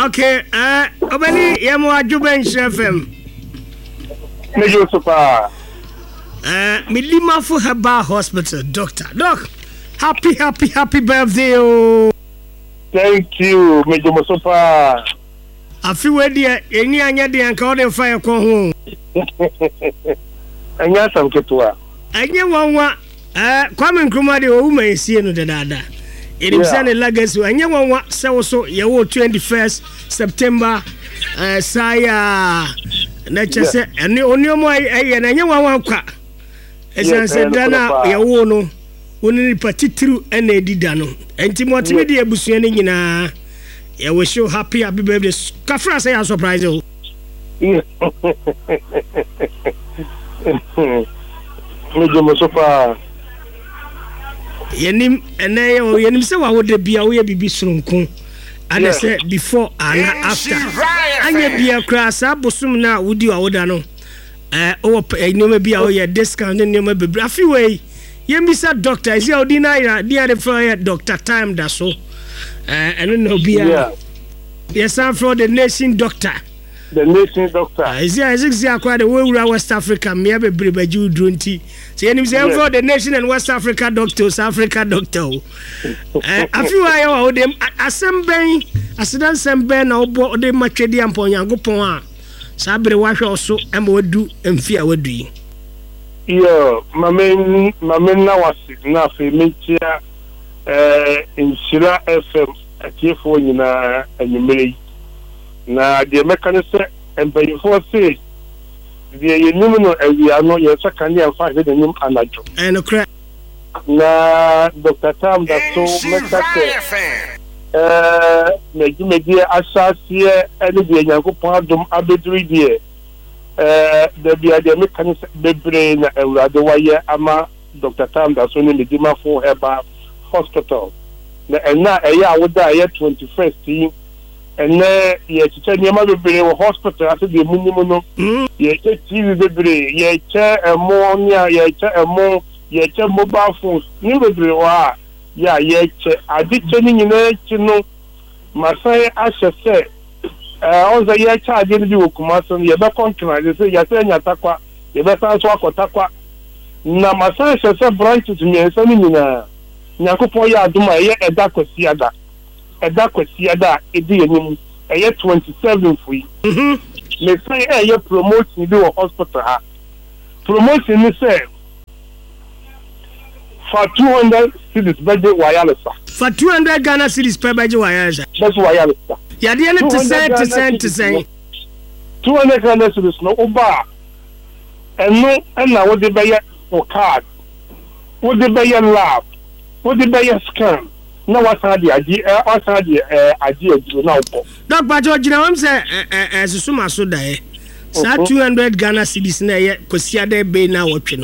Okay, Obani yamo ajuben FM. Mejo super. Milima for Haba Hospital, doctor. Doc, happy birthday, oh. Thank you, Mejo super. I feel where the any anya de anka o fire ko ho. Anya sam ketua. Anya wanwa Kwame Nkrumah de o ma esie no de dada. It is an legacy. Anya wanwa se wo so ye wo 21st September saya na chese ene oniomo aye na anya wanwa kwa. Esanse dana ye wo no woni patitiru ena edida no. Enti motimi de abusua ne nyina. Yeah, wish you happy birthday. Kafra say a surprise you. Yenim ene yo yenim se wa wode bia wo ye bibi soronko. And say before and after. Anya bia kra sa bosum na wodi wa woda no. O nyoma bia wo ye discount nyoma bebre. Afi we yemisa doctor is your ordinary dia the for doctor time da so. I don't know, yes, I'm from the nation doctor. The nation doctor. Is exactly the way we are West Africa. Me have a bribaju drunti. So, you say for the nation and West Africa doctor, South Africa doctor. A few I owe them. Assembly, Asidan Semben, or bought the Machedi and Ponyango Pon. Sabre wash also, and would do, and fear would do. Yeah, my men now was nothing. In Shira FM atiefoɔ nyinaa anyimere na deɛ mɛka ne sɛ mpanyinfoɔ se deɛ yɛnim no awia no yɛsɛ kanea mfa hwɛ n'anim anadwo ɛnokora na Dr. Tam da so mɛka sɛ n'adwumadie ahyɛaseɛ ne deɛ Nyankopɔn adom abɛduru deɛ dabi a deɛ mɛka ne sɛ bebree na Awurade wayɛ ama Dr. Tam da so ne Medimafo Heba Hospital na ena eya woda ye 21st yi ene ye chiche niema bebre wo hospital ase de munimo no ye che TV bebre ye che ammonia ye che ammo ye che mobile phones ni bebre wa ya ye che adiche ni nyina chi no masai ahye se onza ye che ade ni wo kumaso ye be contract ye se ye se nyatakwa ye be san so akotakwa na masai ahye se branches ni ensa ni nyina Nyankopɔn ya adoma ye eda kwasiada edi enim eye 27 free me say ye promotion bi wo hospital ha promotion ni say for 200 cedis budget wireless for 200 Ghana cedis per budget wireless that's wireless ya de ne to say 200 Ghana cedis no oba eno na wo de be ye for card wo de be ye lab what the buyer scan? No, what's the idea? What's the idea? Now, Dr. George, now I'm saying, as a summa so die. 200 Ghana cedis na ye Kosiade Bay now watching.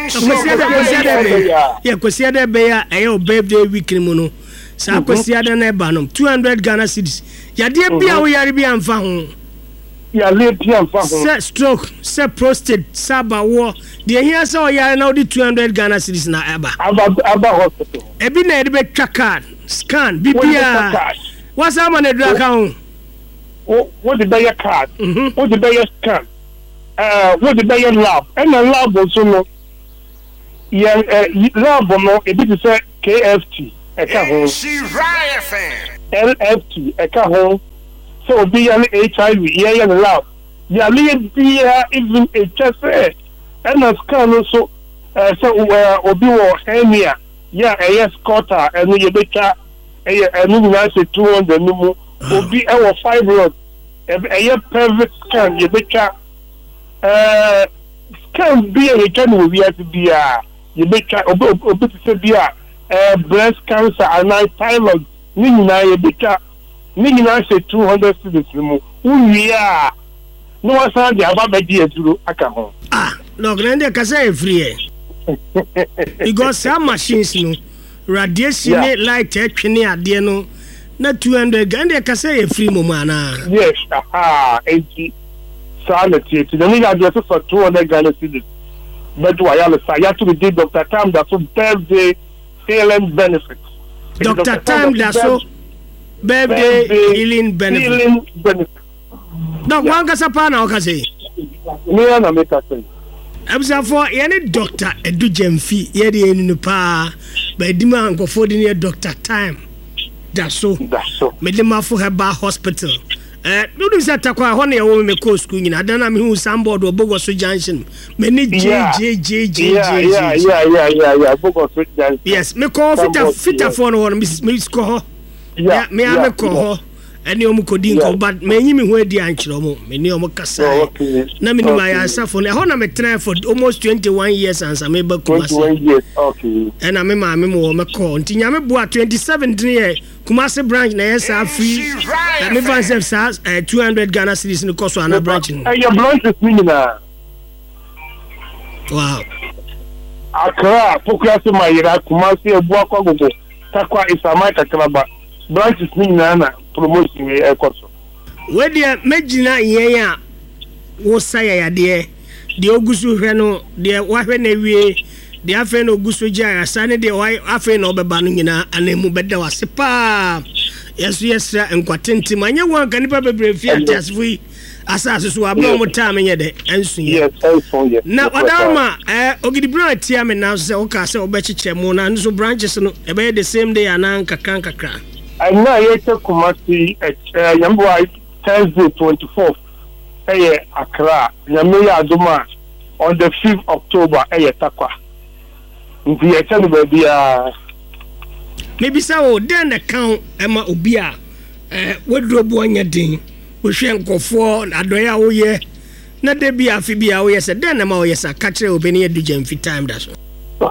Kosiade Bay, a birthday week in Mono. Sa Kosiade na banum 200 Ghana cedis. Ya dear Bia, we are being found. Ya late set stroke, set prostate, Saba war. The here saw ya now the 200 Ghana cedis na Abba hospital. Ebi na ebe card scan BPR. What's up on the drug account? What the buyer card? What the buyer scan? What the buyer lab? And the lab also no. Yeah, lab no. Ebi to say KFT. Eka home. She riot fan. LFT. Eka home. So be an HIV. Yeah, the lab. Yeah, be even HSA. And a scan also. So obi wo hernia. Yeah, a scotter and you better a new nice 200 no obi our fibroid a pelvic scan you better scan be a return will be at be you better obi to be breast cancer and thyroid ni na you better ni na say 200 cedis no we are no one say the ababa di eduro aka ho no grande ka say free because some machines no radiation light etwene ade no na 200 Ghana ka say free mo mana yes enti sanity to the need address for 200 Ghana cedis but why you say to be Dr. Tam that so birthday ALM benefits Dr. Tam that so birthday healing benefit. Doc, one kasapa na okase. Me na make say. Absa for any doctor edu jemfi ye de enu pa ba edima ankofo de ne doctor time. That's so. Me de ma for Herbal Hospital. No do say takwa ho na ye wo me ko school nyina dan na me hu samboard Obogo so junction. Me ni Yeah, Obogo so junction. Yes, me call fita for no me score. Yeah, me am call. Any omukodi nko but me nyi me ho adi ankyero mo me ni omukasa na me ni my answer for na ho na me try for almost 21 years and some be Kumasi 21 years okay and na me ma me mo me call nti nya me boa 27 year Kumasi branch na yes free na me fan self 200 Ghana cedis no cost na branch no your branch is minina wow Accra Pokuase Mayira Kumasi Ebua Kwagogo Takwa Isamai Kakraba branch is minina na promotion e ekoso we dia magina yen a wo saya ya de ogusu hwe no de wa hwe na wie de afa na ogusu gya asa ne de wa afa na obeba no nyina anemu beda wase pa yesu yesra enkwatenti manye won ka nipa bebre fi atasfui asa so abno mo ta menye de ensu yes yes na odama ogidi branch tia me na so o ka se obechiche mu na nso branches no e be the same day anan kakra I know I Kumasi Yambua Thursday 24th. Accra. Yamia Aduma on the 5th October. Takwa. Nti tell baby maybe so then account Emma Obia wardrobe anya din. We hwe nkofo adoya wo ye. Na de bia fi bia wo ye se then ma wo ye sa ka kire obeni edu jemfi time da so.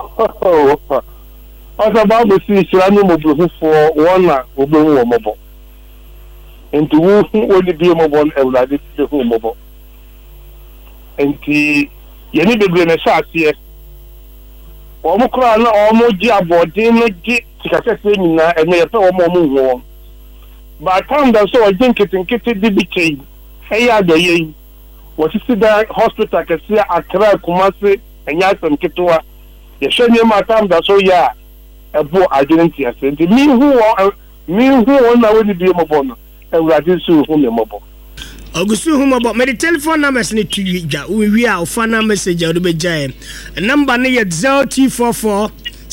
Asa Bible says Shirani Mobu for one Obu Mobo. And to who only be a mobile and I did the home mobile. And the Yenny be in a shot here. Omokra na omoji abode no gi tikasese nyina ene yepe omo but time that so nkete di biche eya de yi wo sisi da hospital kese Accra Kumasi enya asem ketwa ye hwenye ma time that so ya ebo agenti asenti mi hu na we di mobo no ewurade su hu me mobo Ogusu humobo me the telephone numbers ni tuja we are ofana message o be jai number ni 0244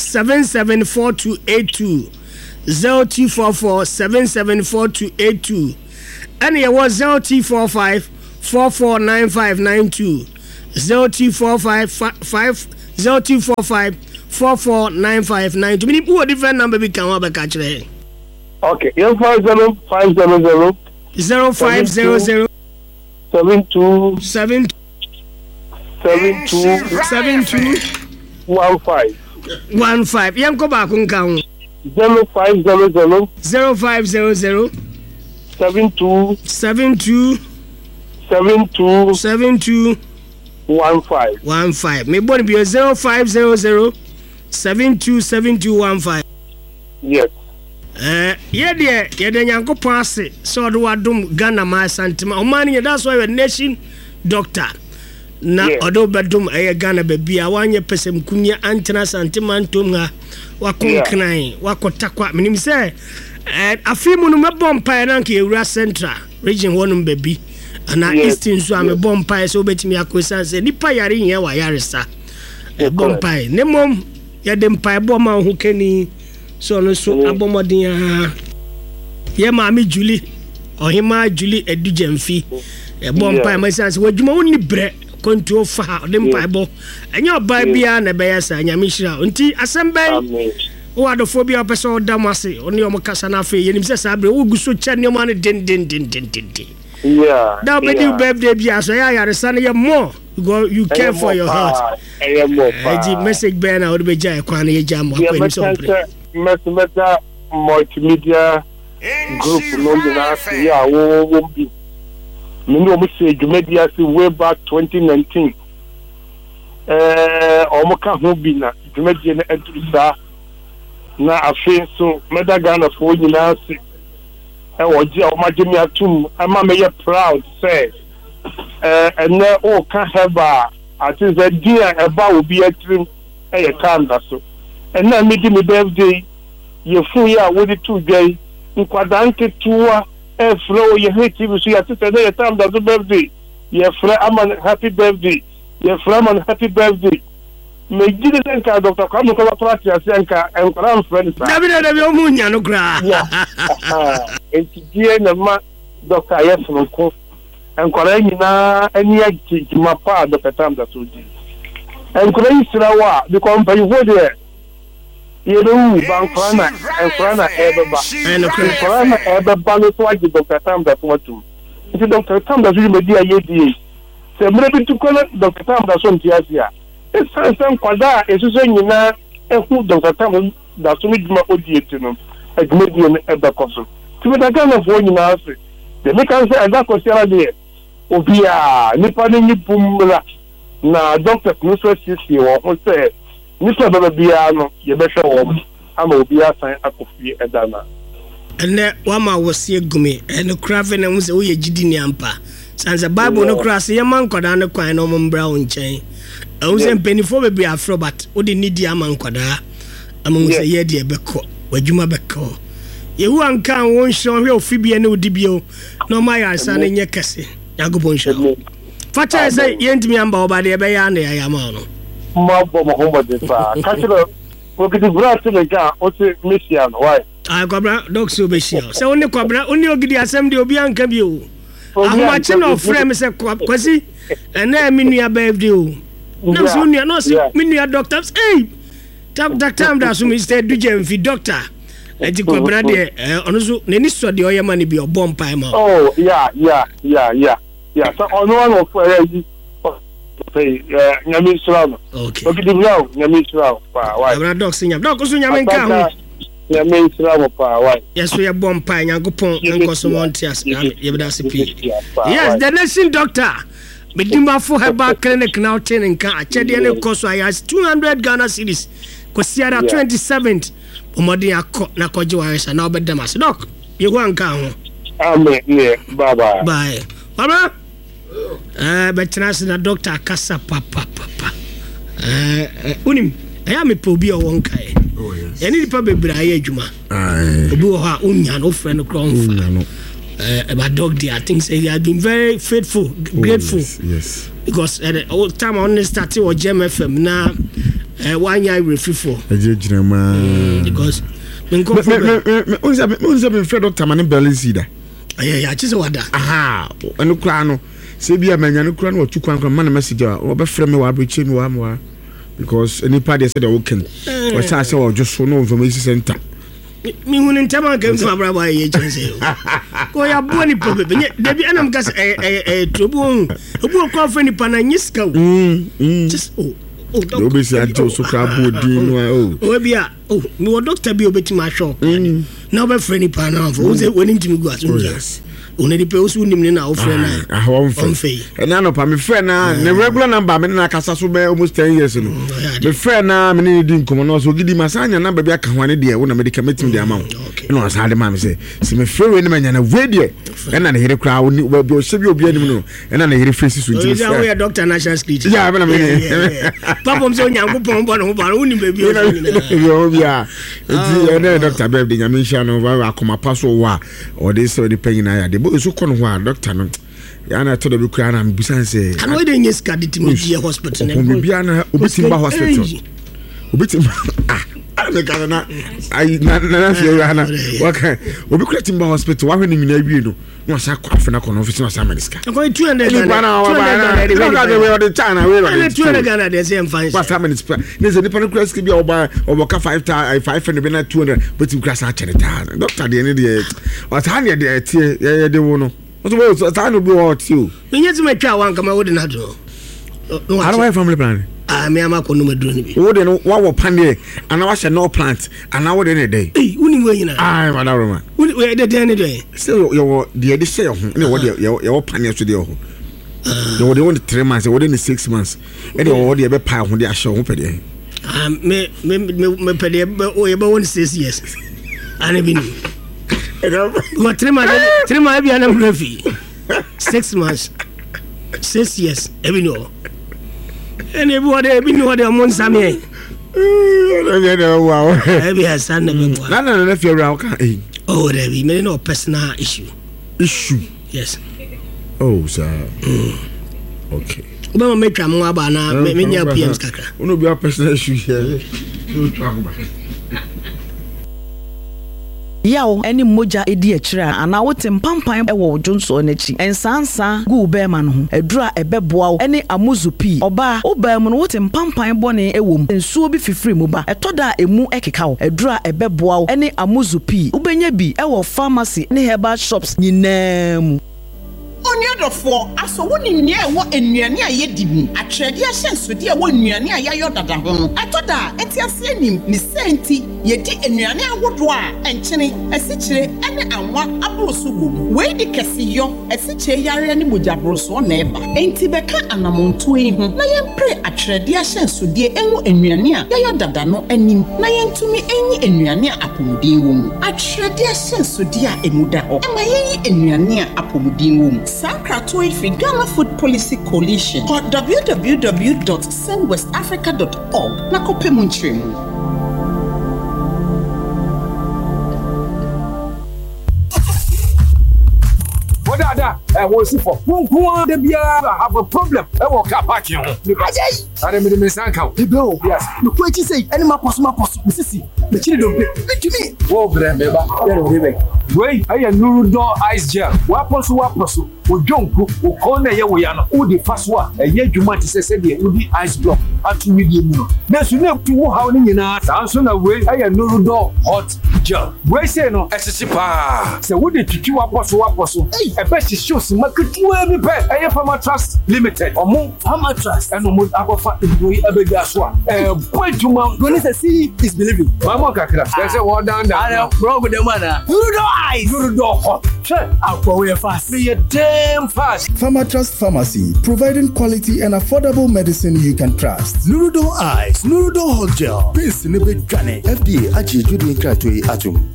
774282 0244 774282 and it was 0245 449592 0245 449592 mini who different number be kan wa be ka kire okay 500 500 0500 72 15 yanko ba kun kan 0500 0500 72 15 me born be 0500 72 yes ye de Nyankopon ase so do wadom Ghana ma santima o man that's why we nation doctor na odo bedum Ghana be bia wanye pesem kunya antena santima ntom ha wakonkran wakotakwa minim se afimu no mebom pa na nke Ewura Central region wonum bebi ana eastern so am bom pa so betimi akosan se nipa yare yen wa yare sa bom pa ne mom ye de mpa bom ma ho kani so no so abomodin ye maami Julie ohima Julie edujemfi bom pa ma sanse wadwuma woni bre kontu fa de mpa bo enye oba bia na be yasa nyame hira nti asemben o adofobia person damase oni omkasa na fe yenim se sabre wo guso che ne ma ne den yeah that be the birthday bia so ya yare san ye more you care for your health the message be na o be jai kwan ye jam ko ni so Meta multimedia group no na ya wo bi me no mo say media say way back 2019 omoka ho bi na media na entrisa na afi so meda Ghana for nyina se oji o magemi atum ama me ye proud say ene o ka heba ati ze dia eba obi atrim e kanda so and now me birthday you full ya with it 2 days nkwadaa nketewa ɛfrɛ o yɛ HTV so yɛte sɛ ne yɛ tam da so birthday yɛfrɛ ama no happy birthday yɛfrɛ ama no happy birthday megye de nka Dr. Kwame Nkrumah ate ase nka nkwadaa mfrɛ ne saa dabi ɔmu nya no koraa enti na ma Dr. Ayefronko nkwadaa nyinaa ani agye ma pa Dr. Tam da so di nkwadaa yi sira wa because mpanyinfo deɛ yeru bankwana ebeba bankwana ebeba no so agi Dr. Tam da so matum nti Dr. Tam da so medi ayedi se mre bi tukona Dr. Tam da so ntiasia esansan kwada esuso nyina ehu Dr. Tam da so meduma odieti no adumedi no ebekoso tibe da gana fo nyina ase de me kan se ada ko siara de obia nipa ni bumla na Dr. Knuswa sisi wo ho se nipa baba bia no ye behwe wo ama obi asan akofie edana ene wama wosie gumi ene krave na muze wo ye gidi ni ampa sanza bible no krase ye man koda ne kwan no mbra wo nchen awuze mpenifo bebi afrobat wo de nidi ama nkoda ama muze ye de ebekọ wadwuma bekọ ye hu anka won hwe hwe ofibie ne odibio no ma ya asa ne nye kese yagobon hwe facha say ye ntimi amba obade ebe ya na ya ma no mabo Muhammad fa kachiro ogidi brate le ga o se mission why kwabra docs obeshia se woni kwabra oni ogidi asem de obi anka bi o ahoma che no frame se kwasi na minua birthday o na so nua no se minua doctors Dr. Tam da so Mr. Dujem fi doctor enti kwabra de ono so neni so de oyema ne bi obom pai ma so ono no for nyame srano okay ogidi blau nyame srano pa why abra docs nyam docs so nyame nka ho nyame srano pa why yeso ye bom pa nyagopon enkoso montias ye beda sipi yes the nation doctor medimafo herbal clinic now training ka achede ne koso ayas 200 Ghana cedis kwasiara 27th omodi akọ na koje waresa na obedamas doc ye ho anka ho amen yeah bye baba betrans na doctor kasa papa unim aya me pobi o wonka eni dipa bebra ya adwuma obi wo ha unya no friend kronfa about dog there I think say he has been very faithful grateful yes because at all time on started or Gem FM na 1 year refifo because unza me friend Dr. Mane Belisida yeah chise wada aha eno kra no se bia manya no kra no otu kwan man message o be frame wa abreche mi wa mo because any party said o can o say say o just so no information center mi hunu ntama ka mfa bra ba ye chense ko ya boni problem debi anam gas trobu obu ko afani pana nyiska just do be say ajo so ka bodi no o bia mi wo doctor bi obeti ma shop na obe freni pana fo o say woni ntimi gu aso yes onedi pe osu nim ne na o frena na no pa me frena ne regular number me na kasa so be almost 10 years no me frena me ne di nkomo no so gidi masanya number bi aka hwane de wo na medicament de ama wo no asade ma me say se me free we ne manya na we de na na here kra wo bi o se bi obi anim no na na here face so ntimi ya we doctor national security ya me na me papa mso nyango pon no ba wo ni be bi o bia enti na doctor be de nyame sha no ba akoma paso wa o de so de penyin na ya de so kono ho doctor no ya na to de bi kra na mbusan se kan we de nyes credit me die hospital na ko bia na obitimba hospital obitimba me kana na ai na fi ya na waka obi kra timba hospital wa hwene nyina wie no no sa kwafe na kono ofisi na sa medical ko 200 Ghana de say fine wa sa medical ne ze nipa no kra ski bia oba ka 500 be na 200 but you kra sa chenita doctor de ne de o ta ne de tie ye de wo no so ta no bi o ti o menye ti matwa wan kama wo de na do no wa family plan me ama ko no maduro ni bi wo de no wa wo pande ana wa hye no plant ana wo de ne dey uni wo nyina madam uni we de ne dey so yo de de say ho ne wo de yo pande so de ho yo de won 3 months wo de 6 months e de wo de be pa ho de ahye ho pede me pede o ye be won 6 years ana bi ni ko 3 months bi ana mgrafi 6 months 6 years e bi no ene bi no de mon same wow e bi hasan na be na fi ra ka Oh, there be no personal issue. Yes. Oh, sir. Okay. Obama make am wa ba na me nya PMs kakra. Uno be a personal issue here. Yaw any moja edi akira ana wote mpampan ewo Johnson n'echi ensansa gu bema no ho adura ebeboa wo any amuzupi oba oba mu no wote mpampan bone ewom ensuo bi fifiri mu ba etoda emu ekeka wo adura ebeboa wo any amuzupi ubenya bi ewo pharmacy ne herbal shops nyinaa Onyadofo aso woni nia ewo enuane ayedimu atwede ahensode ewo enuane ayayo dada ho atoda etiase anim ni senti yedi enuane awodo a enkyene esikyire ene anwa abroso gum we di kesiyo esikyire yare ne mojabroso na eba enti beka anamonto yi ho na yempre atwede ahensode enwo enuane a yayo dada no anim na yentumi enyi enuane apomudin wom atwede ahensode a emuda ho ema yeyi enuane a apomudin wom Sankratoi Ghana Food Policy Coalition or www.sendwestafrica.org na kope munchemu. Dada, what's it for? Who the beer have a problem? I walk up at you. I didn't miss uncle. The bill, yes. Look what you say, any more possible, Mississippi. The children don't pay to me. Oh, Bremba, wait, I am Nurudo Ice Gel. What possible? We don't go, we corner here. We are all the first one. A year you might say, there will be ice block at 2 million. There's no 2 how many in our answer away. I am Nurudo Hot Gel. Where say no, SSPA. So, what did you apostle? Hey, a best shows market to every pair. I have a trust limited or more Hama Trust and more Aqua employee Abegaswa. Point to Mount when it's a city is believing. Mama Kakra, there's a one down there. I am wrong with the manner. Nurudo Hot. I'll go away fast. Be a damn fast. Pharma Trust Pharmacy, providing quality and affordable medicine you can trust. Nurudo Ice, Nurudo Hot Gel, Pins in a big granny. FDA, Achi, Judy, Kratui, Atum.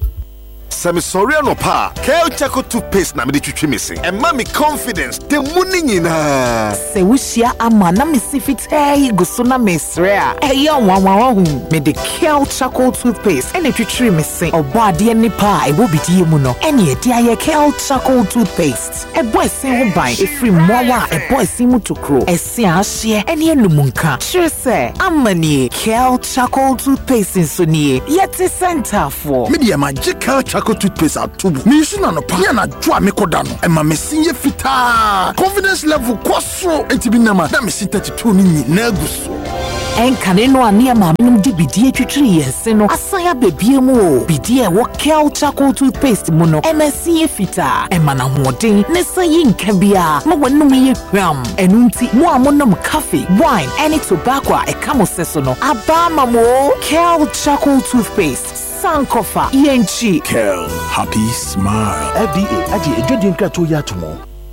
Semi sorry no pa. Kel Chaco toothpaste na me de twitwi missing. And mommy confidence. The money nyina. Se wushia ama na me sifite guso na mesrea. Eya wanwa hu. Me de Kel Chaco toothpaste ene twitwi missing. Obo ade ni pa e wo bidie mu no. Ene ade aye Kel Chaco toothpaste. E boy sen ho ban e free mowa e boy sin mu tokro. E se ahye ene enumunka. Sure say amani Kel Chaco toothpaste so nie. Yeti center for. Media magic Kel Chaco toothpaste atubu. Me use na no pa na dwa me kodano. E ma me sinye fita. Confidence level kwaso etibi na ma. Na me sin 32 ni na guso. Enkane no ania ma menum di bidie twitwiri yense no. Asaya bebie mu o. Bidie wo Kel Chaco toothpaste mu no. MSC fita. E ma na hoden ne sayi nka bia. Ma wanum ye hwam. Enunti mo amonom coffee, wine, any tobacco e kamo seso no. Aba ma mo Kel Chaco toothpaste. Sankofa Yenchi Kel, happy smile. FDA, Aji, Ejodin Krato Yatumo.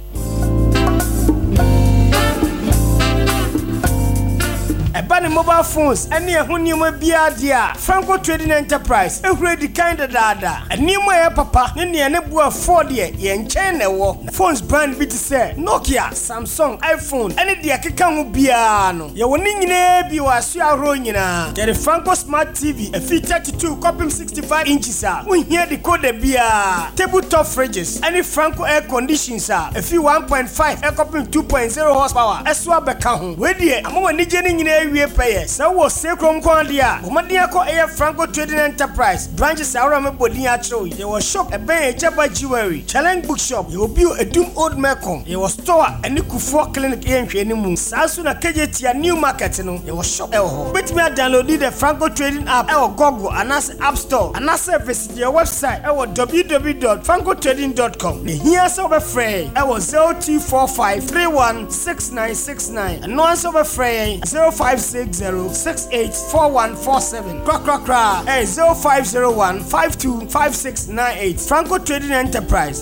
Ebani mobile phones any ehunium bia dia Franco Trading Enterprise ehure di kind dada enimo e papa ne ne bua 4 de ye nchen ne wo phones brand bi ti say Nokia, Samsung, iPhone any de akeka ho bia no ye woni nyina bi waso ahro nyina ye Franco Smart TV a fit 32 copy 65 inches a unhia de code bia tabletop fridges any Franco air conditions a fit 1.5 air copy 2.0 horsepower eso abeka ho we de amwa ni je ni nyina we pay so wo sekrom kon dia omadia ko air Franco Trading Enterprise branches awra me bodin a chiro ye wo shop e ben ejaba jewelry challenge bookshop ye obi edum old Mecom ye wo store ani Kufo clinic e nhwe ni mu sasu na kejetia new market no ye wo shop e ho betimi a download the Franco Trading app e wo Google anas App Store anas visit your website e wo www.francotrading.com ne here so be free e wo 0245316969 and no answer be free 0560684147 kra 0501525698 Franco Trading Enterprise.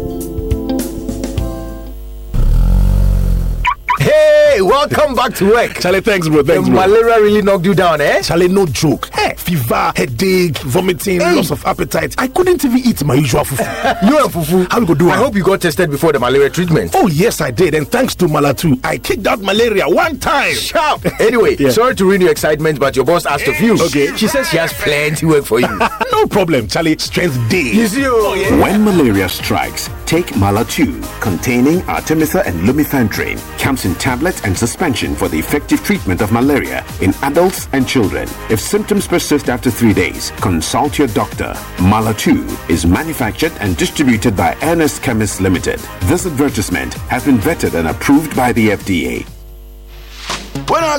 Hey, welcome back to work. Charlie, thanks, bro. Thanks, bro. Malaria really knocked you down, eh? Charlie, no joke. Hey, fever, headache, vomiting, loss of appetite. I couldn't even eat my usual fufu. You and fufu? How we go do it? I hope you got tested before the malaria treatment. Oh, yes, I did. And thanks to Malatu, I kicked out malaria one time. Sharp. Anyway, sorry to ruin your excitement, but your boss asked of you. Okay. She says she has plenty work for you. No No problem, Charlie. Strength D. When malaria strikes, take Mala 2, containing Artemether and Lumefantrine. Comes in tablet and suspension for the effective treatment of malaria in adults and children. If symptoms persist after 3 days, consult your doctor. Mala 2 is manufactured and distributed by Ernest Chemists Limited. This advertisement has been vetted and approved by the FDA. When I